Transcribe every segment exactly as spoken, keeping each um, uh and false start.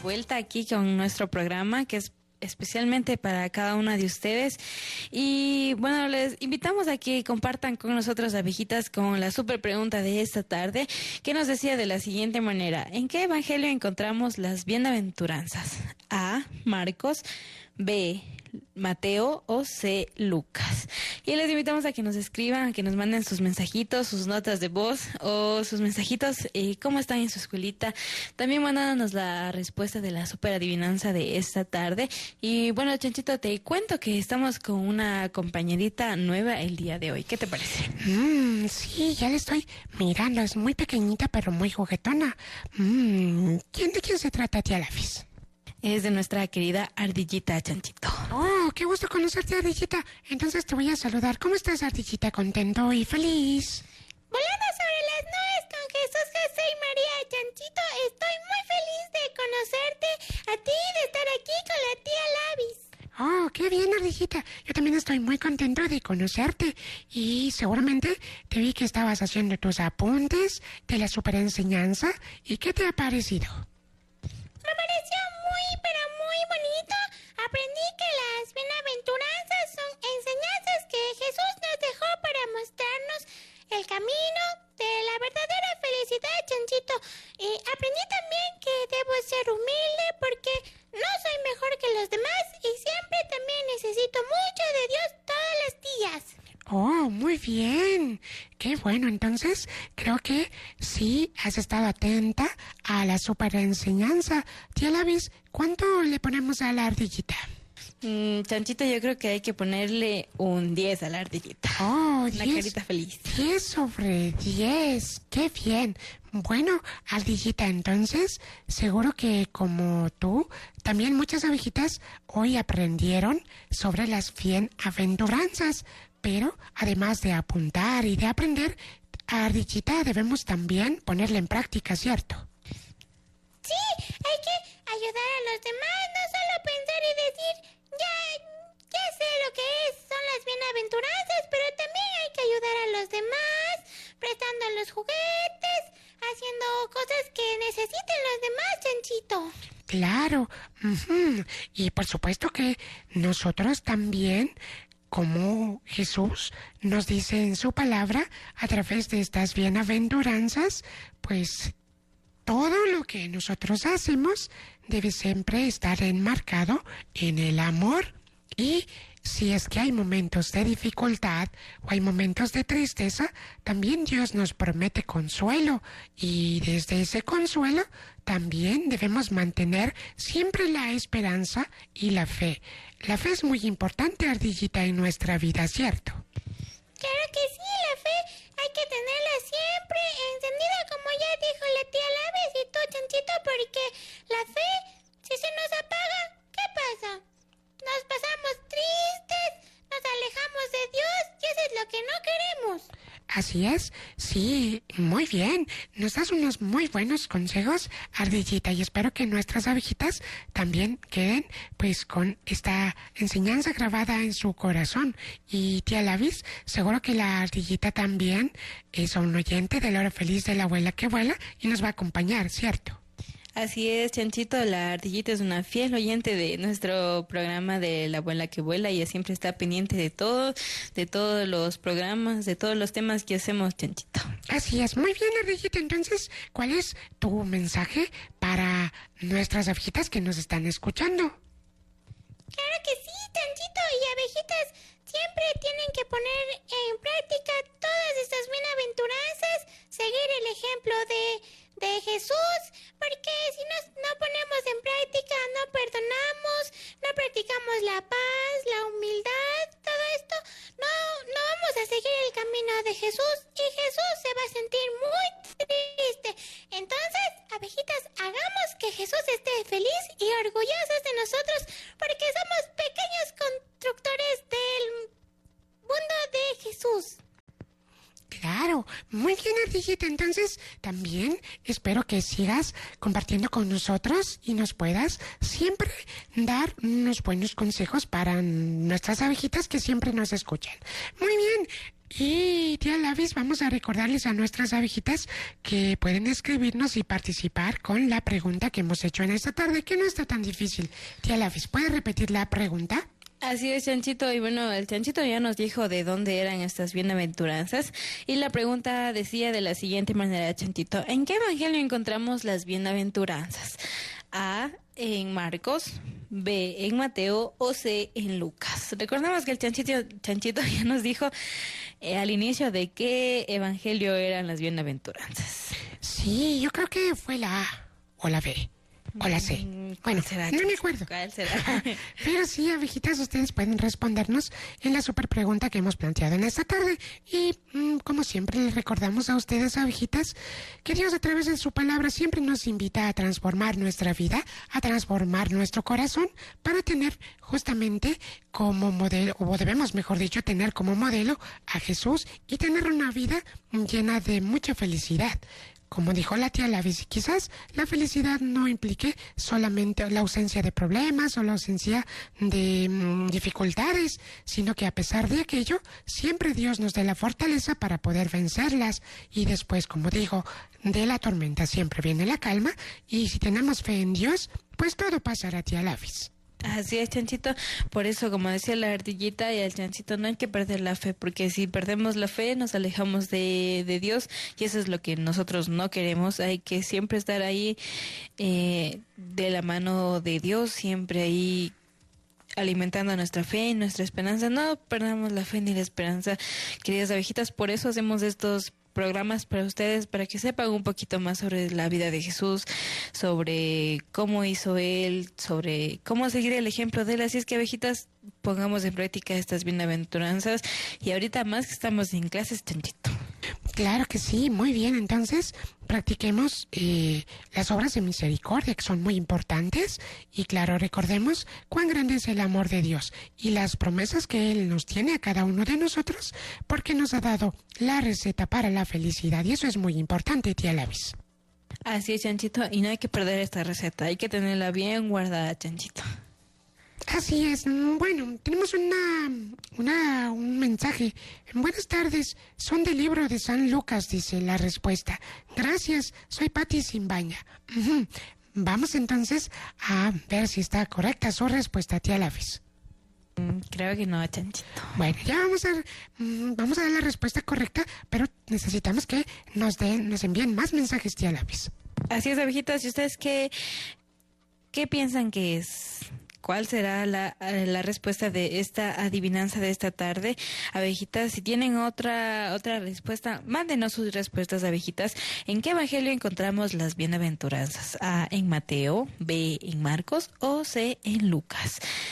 vuelta aquí con nuestro programa, que es especialmente para cada una de ustedes. Y bueno, les invitamos a que compartan con nosotros, abejitas, con la super pregunta de esta tarde, que nos decía de la siguiente manera: ¿en qué evangelio encontramos las bienaventuranzas? A, Marcos; B, Mateo; o C, Lucas. Y les invitamos a que nos escriban, a que nos manden sus mensajitos, sus notas de voz o sus mensajitos, eh, cómo están en su escuelita. También mandándonos la respuesta de la super adivinanza de esta tarde. Y bueno, Chanchito, te cuento que estamos con una compañerita nueva el día de hoy. ¿Qué te parece? Mm, sí, ya la estoy mirando. Es muy pequeñita pero muy juguetona. Mm, ¿quién, ¿De quién se trata, tía Lafis? Es de nuestra querida Ardillita, Chanchito. Oh, qué gusto conocerte, Ardillita. Entonces te voy a saludar. ¿Cómo estás, Ardillita? ¿Contento y feliz? Volando sobre las nubes con Jesús, José y María, Chanchito. Estoy muy feliz de conocerte a ti y de estar aquí con la tía Lavis. Oh, qué bien, Ardillita. Yo también estoy muy contento de conocerte. Y seguramente te vi que estabas haciendo tus apuntes de la super enseñanza. ¿Y qué te ha parecido? Me pareció muy, pero muy bonito. Aprendí que las bienaventuranzas son enseñanzas que Jesús nos dejó para mostrarnos el camino de la verdadera felicidad, Chanchito. Y aprendí también que debo ser humilde porque no soy mejor que los demás y siempre también necesito mucho de Dios todos los días. Oh, muy bien. Qué bueno. Entonces, creo que sí has estado atenta a la super enseñanza. Tía Lavis, ¿cuánto le ponemos a la ardillita? Mm, Chanchito, yo creo que hay que ponerle un diez a la ardillita. Oh, Una diez, carita feliz. diez sobre diez. Qué bien. Bueno, ardillita, entonces, seguro que como tú, también muchas abejitas hoy aprendieron sobre las bienaventuranzas. Pero, además de apuntar y de aprender, a Ardillita debemos también ponerla en práctica, ¿cierto? Sí, hay que ayudar a los demás, no solo pensar y decir, ya, ya sé lo que es, son las bienaventuranzas, pero también hay que ayudar a los demás, prestando los juguetes, haciendo cosas que necesiten los demás, Chanchito. Claro, uh-huh. Y por supuesto que nosotros también, como Jesús nos dice en su palabra, a través de estas bienaventuranzas, pues todo lo que nosotros hacemos debe siempre estar enmarcado en el amor. Y si es que hay momentos de dificultad o hay momentos de tristeza, también Dios nos promete consuelo. Y desde ese consuelo también debemos mantener siempre la esperanza y la fe. La fe es muy importante, Ardillita, en nuestra vida, ¿cierto? Claro que sí, la fe hay que tenerla siempre encendida, como ya dijo la tía Lavis y tú, Chanchito, porque la fe, si se nos apaga, ¿qué pasa? Nos pasamos tristes, nos alejamos de Dios y eso es lo que no queremos. Así es, sí, muy bien. Nos das unos muy buenos consejos, Ardillita, y espero que nuestras abejitas también queden pues con esta enseñanza grabada en su corazón. Y tía Lavis, seguro que la ardillita también es un oyente de la hora feliz de la abuela que vuela y nos va a acompañar, ¿cierto? Así es, Chanchito, la ardillita es una fiel oyente de nuestro programa de La Abuela que Vuela y ella siempre está pendiente de todo, de todos los programas, de todos los temas que hacemos, Chanchito. Así es, muy bien, ardillita. Entonces, ¿cuál es tu mensaje para nuestras abejitas que nos están escuchando? Claro que sí, Chanchito, y abejitas siempre tienen que poner en práctica todas estas bienaventuranzas, seguir el ejemplo de... de Jesús, porque si no, no ponemos en práctica, no perdonamos, no practicamos la paz, la humildad, todo esto, no, no vamos a seguir el camino de Jesús y Jesús se va a sentir muy triste. Entonces, abejitas, hagamos que Jesús esté feliz y orgullosos de nosotros, porque somos pequeños constructores del mundo de Jesús. Claro, muy bien, ardillita. Entonces, también espero que sigas compartiendo con nosotros y nos puedas siempre dar unos buenos consejos para nuestras abejitas que siempre nos escuchan. Muy bien, Y tía Lavis, vamos a recordarles a nuestras abejitas que pueden escribirnos y participar con la pregunta que hemos hecho en esta tarde, que no está tan difícil. Tía Lavis, ¿puede repetir la pregunta? Así es, Chanchito. Y bueno, el Chanchito ya nos dijo de dónde eran estas bienaventuranzas. Y la pregunta decía de la siguiente manera, Chanchito. ¿En qué evangelio encontramos las bienaventuranzas? A, en Marcos, B, en Mateo o C, en Lucas. Recordamos que el Chanchito, Chanchito ya nos dijo eh, al inicio de qué evangelio eran las bienaventuranzas. Sí, yo creo que fue la A o la B. O la C. Bueno, será, no me acuerdo. ¿Cuál será? Pero sí, abejitas, ustedes pueden respondernos en la super pregunta que hemos planteado en esta tarde. Y mmm, como siempre les recordamos a ustedes, abejitas, que Dios a través de su palabra siempre nos invita a transformar nuestra vida, a transformar nuestro corazón para tener justamente como modelo, o debemos mejor dicho, tener como modelo a Jesús y tener una vida llena de mucha felicidad. Como dijo la tía Lavis, quizás la felicidad no implique solamente la ausencia de problemas o la ausencia de mm, dificultades, sino que a pesar de aquello, siempre Dios nos dé la fortaleza para poder vencerlas. Y después, como digo, de la tormenta siempre viene la calma, y si tenemos fe en Dios, pues todo pasará, tía Lavis. Así es, Chanchito. Por eso, como decía la ardillita y el Chanchito, no hay que perder la fe, porque si perdemos la fe nos alejamos de, de Dios, y eso es lo que nosotros no queremos. Hay que siempre estar ahí eh, de la mano de Dios, siempre ahí alimentando nuestra fe y nuestra esperanza. No perdamos la fe ni la esperanza, queridas abejitas. Por eso hacemos estos programas para ustedes, para que sepan un poquito más sobre la vida de Jesús, sobre cómo hizo Él, sobre cómo seguir el ejemplo de Él. Así es que, abejitas, pongamos en práctica estas bienaventuranzas, y ahorita más que estamos en clases, Chanchito. Claro que sí, muy bien. Entonces, practiquemos eh, las obras de misericordia, que son muy importantes. Y claro, recordemos cuán grande es el amor de Dios y las promesas que Él nos tiene a cada uno de nosotros, porque nos ha dado la receta para la felicidad. Y eso es muy importante, tía Lavis. Así es, Chanchito, y no hay que perder esta receta. Hay que tenerla bien guardada, Chanchito. Así es. Bueno, tenemos una, una, un mensaje. Buenas tardes. Son del libro de San Lucas, dice la respuesta. Gracias. Soy Pati Simbaña. Uh-huh. Vamos entonces a ver si está correcta su respuesta, tía Lavis. Creo que no, Chanchito. Bueno, ya vamos a vamos a dar la respuesta correcta, pero necesitamos que nos den, nos envíen más mensajes, tía Lavis. Así es, abejitas. ¿Y ustedes qué, qué piensan que es? ¿Cuál será la, la respuesta de esta adivinanza de esta tarde, abejitas? Si tienen otra otra respuesta, mándenos sus respuestas, abejitas. ¿En qué evangelio encontramos las bienaventuranzas? A, en Mateo, B, en Marcos o C, en Lucas.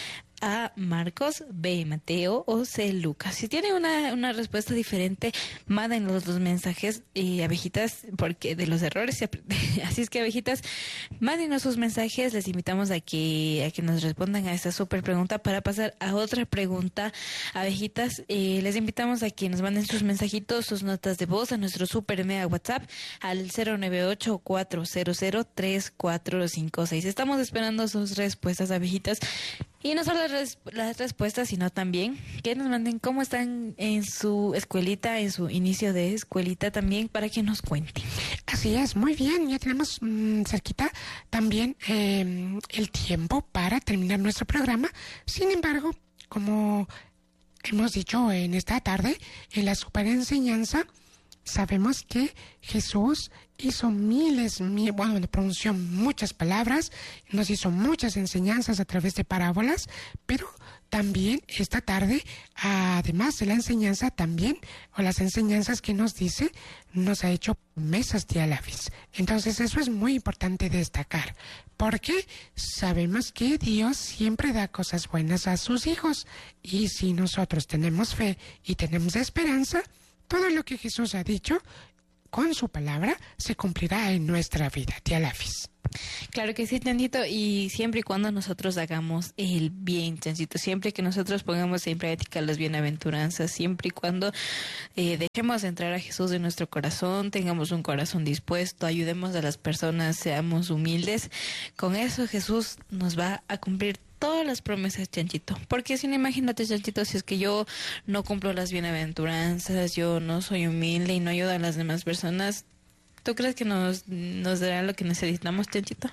A, Marcos, B, Mateo o C, Lucas. Si tienen una, una respuesta diferente, manden los dos mensajes, y abejitas, porque de los errores se aprende. Así es que, abejitas, mándenos sus mensajes. Les invitamos a que a que nos respondan a esta súper pregunta. Para pasar a otra pregunta, abejitas, eh, les invitamos a que nos manden sus mensajitos, sus notas de voz a nuestro super mega WhatsApp al cero nueve ocho, cuatro cero cero, tres cuatro cinco seis. Estamos esperando sus respuestas, abejitas. Y no solo las, las respuestas, sino también que nos manden cómo están en su escuelita, en su inicio de escuelita también, para que nos cuenten. Así es, muy bien. Ya tenemos mmm, cerquita también eh, el tiempo para terminar nuestro programa. Sin embargo, como hemos dicho en esta tarde, en la super enseñanza, sabemos que Jesús hizo miles, mil, bueno, pronunció muchas palabras, nos hizo muchas enseñanzas a través de parábolas, pero también esta tarde, además de la enseñanza, también, o las enseñanzas que nos dice, nos ha hecho promesas, tía Lavis. Entonces eso es muy importante destacar, porque sabemos que Dios siempre da cosas buenas a sus hijos, y si nosotros tenemos fe y tenemos esperanza, todo lo que Jesús ha dicho con su palabra se cumplirá en nuestra vida, tía Lavis. Claro que sí, Chanchito, y siempre y cuando nosotros hagamos el bien, Chanchito, siempre que nosotros pongamos en práctica las bienaventuranzas, siempre y cuando eh, dejemos entrar a Jesús en nuestro corazón, tengamos un corazón dispuesto, ayudemos a las personas, seamos humildes, con eso Jesús nos va a cumplir todo todas las promesas, Chanchito. Porque si no, imagínate, Chanchito, si es que yo no cumplo las bienaventuranzas, yo no soy humilde y no ayudo a las demás personas, ¿tú crees que nos, nos dará lo que necesitamos, Chanchito?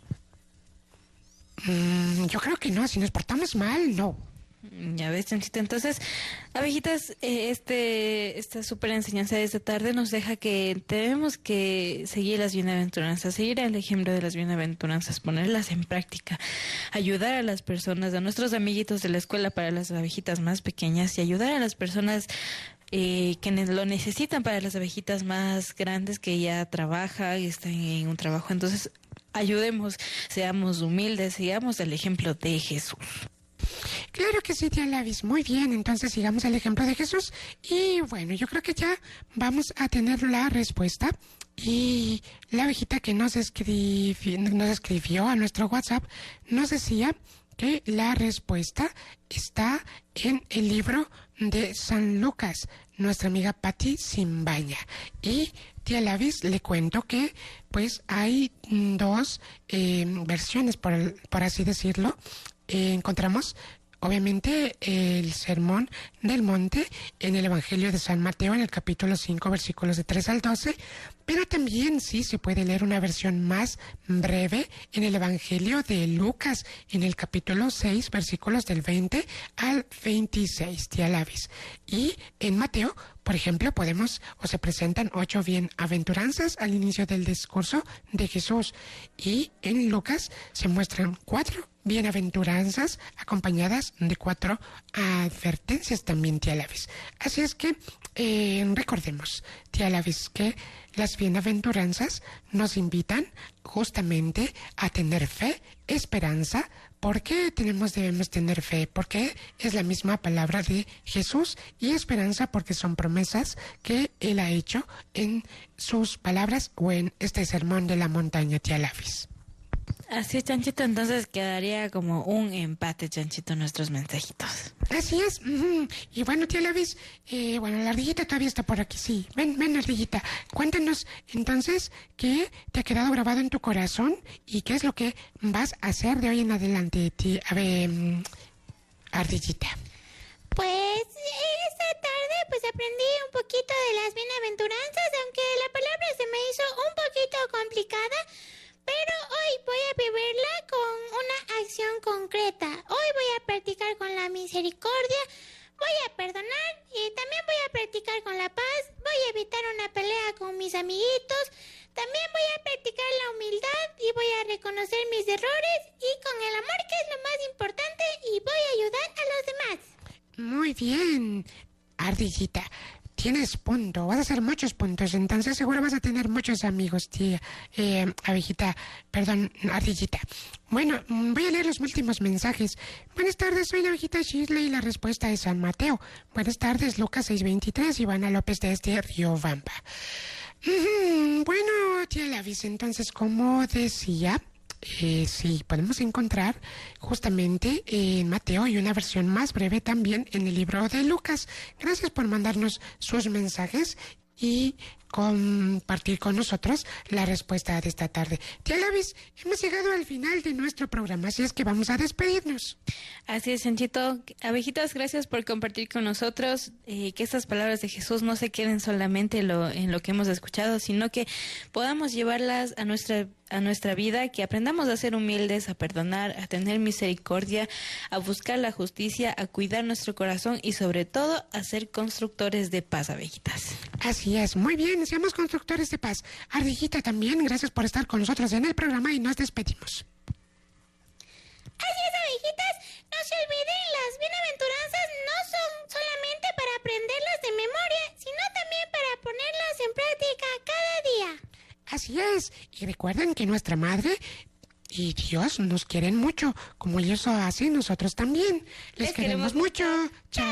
Mm, yo creo que no, si nos portamos mal, no. Ya ves, Chanchito. Entonces, abejitas, eh, este, esta súper enseñanza de esta tarde nos deja que tenemos que seguir las bienaventuranzas, seguir el ejemplo de las bienaventuranzas, ponerlas en práctica, ayudar a las personas, a nuestros amiguitos de la escuela para las abejitas más pequeñas y ayudar a las personas eh, que ne- lo necesitan para las abejitas más grandes que ya trabajan y están en un trabajo. Entonces, ayudemos, seamos humildes, sigamos el ejemplo de Jesús. Claro que sí, tía Lavis. Muy bien, entonces sigamos el ejemplo de Jesús. Y bueno, yo creo que ya vamos a tener la respuesta. Y la abejita que nos, escribi- nos escribió a nuestro WhatsApp nos decía que la respuesta está en el libro de San Lucas, nuestra amiga Patti Simbaña. Y tía Lavis, le cuento que pues hay dos eh, versiones, por, por así decirlo. Eh, encontramos obviamente el sermón del monte en el Evangelio de San Mateo en el capítulo cinco versículos de tres al doce, pero también sí se puede leer una versión más breve en el Evangelio de Lucas en el capítulo seis versículos del veinte al veintiséis, tía Lavis. Y en Mateo, por ejemplo, podemos o se presentan ocho bienaventuranzas al inicio del discurso de Jesús, y en Lucas se muestran cuatro bienaventuranzas acompañadas de cuatro advertencias también, tía Lavis. Así es que eh, recordemos, tía Lavis, que las bienaventuranzas nos invitan justamente a tener fe, esperanza. ¿Por qué tenemos, debemos tener fe? Porque es la misma palabra de Jesús, y esperanza porque son promesas que Él ha hecho en sus palabras o en este sermón de la montaña, tía Lavis. Así es, Chanchito, entonces quedaría como un empate, Chanchito, nuestros mensajitos. Así es. Ujú. Y bueno, tía Lavis, eh, bueno, la ardillita todavía está por aquí, sí. Ven, ven, ardillita. Cuéntanos entonces qué te ha quedado grabado en tu corazón y qué es lo que vas a hacer de hoy en adelante, tía. A ver, mm, ardillita. Pues esta tarde pues aprendí un poquito de las bienaventuranzas, aunque la palabra se me hizo un poquito complicada, pero hoy voy a vivirla con una acción concreta. Hoy voy a practicar con la misericordia, voy a perdonar y también voy a practicar con la paz, voy a evitar una pelea con mis amiguitos, también voy a practicar la humildad y voy a reconocer mis errores y con el amor, que es lo más importante, y voy a ayudar a los demás. Muy bien, ardillita. Tienes punto, vas a hacer muchos puntos, entonces seguro vas a tener muchos amigos, tía, eh, abejita, perdón, ardillita. Bueno, voy a leer los últimos mensajes. Buenas tardes, soy la abejita Shirley y la respuesta es San Mateo. Buenas tardes, Lucas seis veintitrés, Ivana López desde Riobamba. Mm, bueno, tía Lavis, entonces, como decía, Eh, sí, podemos encontrar justamente en Mateo y una versión más breve también en el libro de Lucas. Gracias por mandarnos sus mensajes y compartir con nosotros la respuesta de esta tarde. Tía Lavis, hemos llegado al final de nuestro programa, así es que vamos a despedirnos. Así es, Chanchito. Abejitas, gracias por compartir con nosotros, eh, que estas palabras de Jesús no se queden solamente lo, en lo que hemos escuchado, sino que podamos llevarlas a nuestra a nuestra vida, que aprendamos a ser humildes, a perdonar, a tener misericordia, a buscar la justicia, a cuidar nuestro corazón y sobre todo a ser constructores de paz, abejitas. Así es, muy bien, seamos constructores de paz. Ardillita también, gracias por estar con nosotros en el programa y nos despedimos. Así es, abejitas, no se olviden, las bienaventuranzas no son solamente para aprenderlas de memoria, sino también para ponerlas en práctica cada día. Así es, y recuerden que nuestra madre y Dios nos quieren mucho, como ellos lo hacen, nosotros también. Les, Les queremos, queremos mucho. Chao.